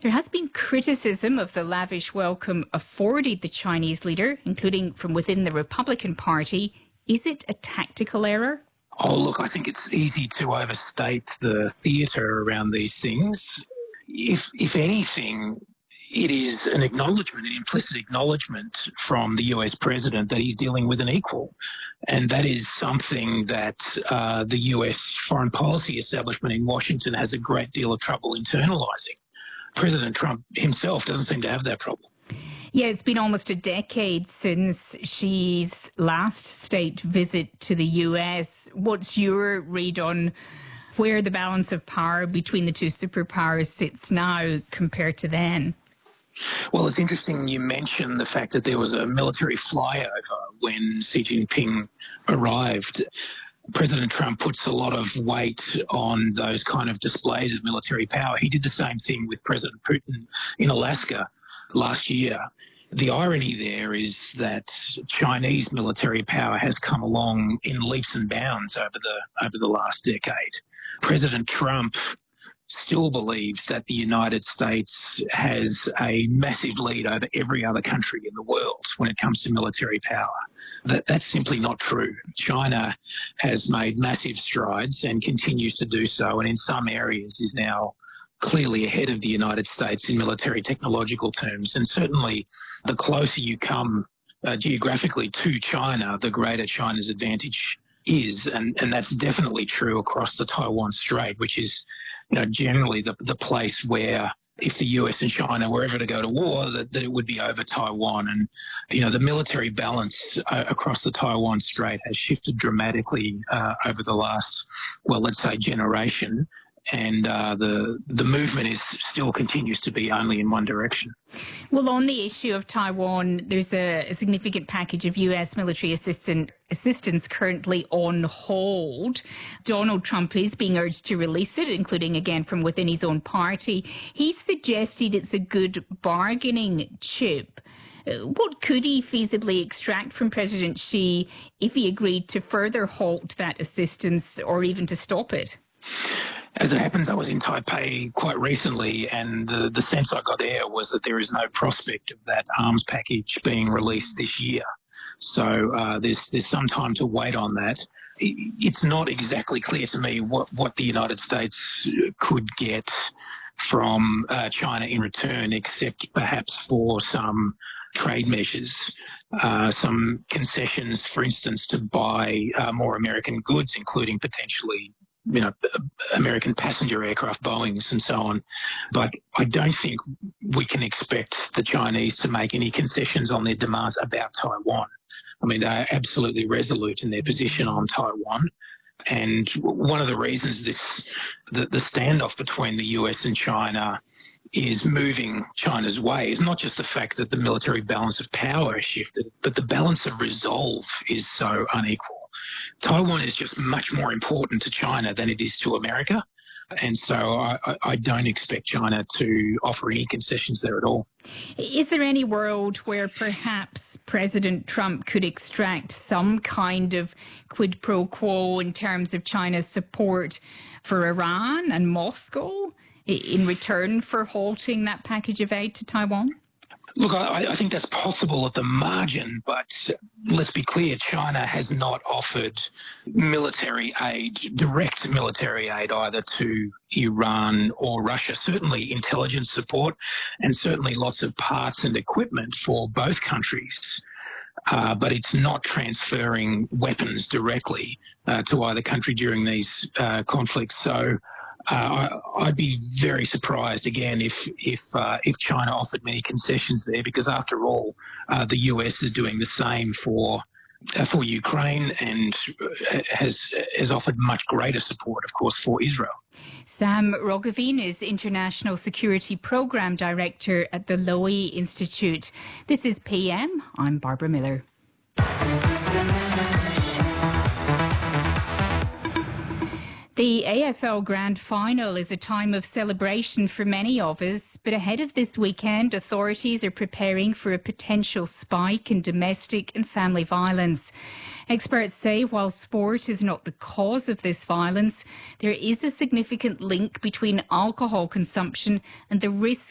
There has been criticism of the lavish welcome afforded the Chinese leader, including from within the Republican Party. Is it a tactical error? Oh, look, I think it's easy to overstate the theatre around these things. If anything, it is an acknowledgement, an implicit acknowledgement from the US president that he's dealing with an equal. And that is something that the US foreign policy establishment in Washington has a great deal of trouble internalising. President Trump himself doesn't seem to have that problem. Yeah, it's been almost a decade since Xi's last state visit to the US. What's your read on where the balance of power between the two superpowers sits now compared to then? Well, it's interesting you mentioned the fact that there was a military flyover when Xi Jinping arrived. President Trump puts a lot of weight on those kind of displays of military power. He did the same thing with President Putin in Alaska last year. The irony there is that Chinese military power has come along in leaps and bounds over the last decade. President Trump still believes that the United States has a massive lead over every other country in the world when it comes to military power. That's simply not true. China has made massive strides and continues to do so, and in some areas is now clearly ahead of the United States in military technological terms. And certainly the closer you come geographically to China, the greater China's advantage is, and that's definitely true across the Taiwan Strait, which is, generally the place where if the US and China were ever to go to war, that it would be over Taiwan. And, the military balance across the Taiwan Strait has shifted dramatically over the last, let's say generation. And the movement still continues to be only in one direction. Well, on the issue of Taiwan, there's a significant package of US military assistance currently on hold. Donald Trump is being urged to release it, including, again, from within his own party. He suggested it's a good bargaining chip. What could he feasibly extract from President Xi if he agreed to further halt that assistance or even to stop it? As it happens, I was in Taipei quite recently, and the sense I got there was that there is no prospect of that arms package being released this year. So there's some time to wait on that. It's not exactly clear to me what the United States could get from China in return, except perhaps for some trade measures, some concessions, for instance, to buy more American goods, including potentially American passenger aircraft, Boeings and so on. But I don't think we can expect the Chinese to make any concessions on their demands about Taiwan. I mean, they're absolutely resolute in their position on Taiwan. And one of the reasons the standoff between the US and China is moving China's way is not just the fact that the military balance of power has shifted, but the balance of resolve is so unequal. Taiwan is just much more important to China than it is to America. And so I don't expect China to offer any concessions there at all. Is there any world where perhaps President Trump could extract some kind of quid pro quo in terms of China's support for Iran and Moscow in return for halting that package of aid to Taiwan? Look, I think that's possible at the margin, but let's be clear, China has not offered military aid, direct military aid either to Iran or Russia, certainly intelligence support and certainly lots of parts and equipment for both countries. But it's not transferring weapons directly to either country during these conflicts. So I'd be very surprised again if China offered many concessions there, because after all, the US is doing the same for Ukraine and has offered much greater support, of course, for Israel. Sam Roggeveen is International Security Programme Director at the Lowy Institute. This is PM. I'm Barbara Miller. The AFL Grand Final is a time of celebration for many of us, but ahead of this weekend, authorities are preparing for a potential spike in domestic and family violence. Experts say while sport is not the cause of this violence, there is a significant link between alcohol consumption and the risk